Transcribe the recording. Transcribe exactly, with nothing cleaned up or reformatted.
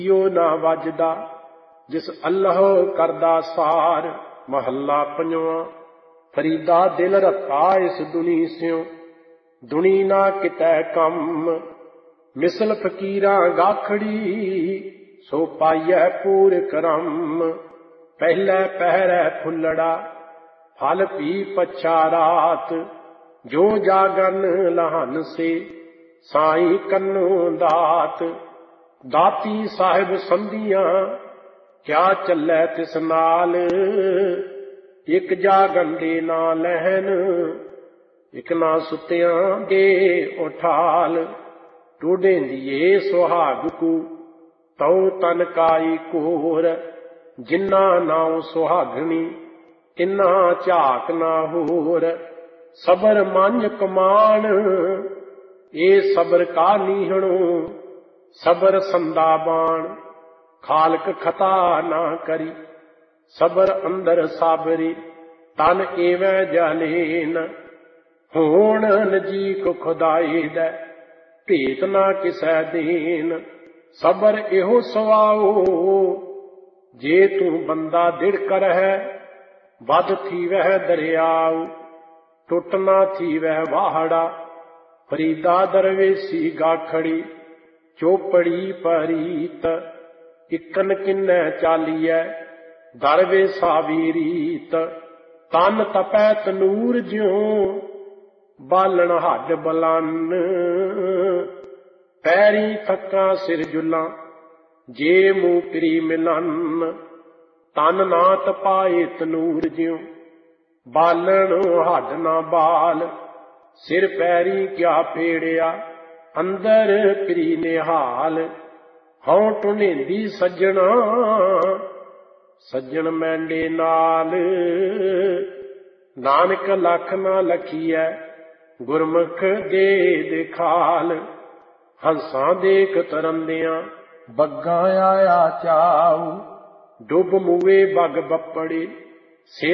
यो ना वजदा जिस अल्लाह करदा सार। महला पंजवां। फरीदा दिल रता इस दुनी स्यों, दुनी ना कितै कम। मिसल फकीरां गाखड़ी सो पाइयै पूर करम। पहले पहरै फुल्लड़ा फल पी पच्छा रात। जो जागन लहन से साईं कन्नू दात। दाती साहिब संधियां क्या चलै तिस नाल। एक जागन दे ना लहन एक ना सुत्तियां दे उठाल। टोडेंदिए सुहाग को तौ तन काई कोर। जिन्ना नाउ सुहागनी इन्ना झाक ना होर। सबर मंझ कमान ए सबर का नीहणो। सबर संदा बाण खालक खता ना करी। सबर अंदर साबरी तन एवं जालेन। होण नजीक खुदाई दै भेत ना किसै देन। सबर एहो सवाओ जे तू बंदा दिड़क रहे। बद थी वह दरियाओ टुट ना थी वह वाहड़ा। फरीदा दरवेसी गाखड़ी चौपड़ी परीत। इकन किन्नै चालिए दरवेसा भी रीत। तन तपै तनूर ज्यों बालन हड बलन। पैरी थक्का सिर जुलां जे मूकरी मिलन। तन ना तपाए तनूर ज्यों बालन हड ना बाल। सिर पैरी क्या फेड़िया अंदर फिरी निहाल। हौं टुनेंदी सज्जणा सज्जन मैंडे नाल। नानक लख ना लखीऐ गुरमुख दे दिखाल। हंसां देख तरंदियां बग्गां आया चाऊ। डुब मुए बग बपड़े